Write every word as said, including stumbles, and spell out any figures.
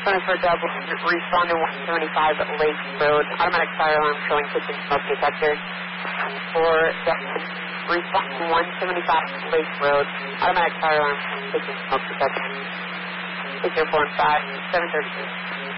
Center for double, responding one seventy-five Lake Road, automatic fire alarm showing kitchen smoke detector. For double, responding one seventy-five Lake Road, automatic fire alarm showing kitchen smoke detector. six zero four five, seven thirty-two.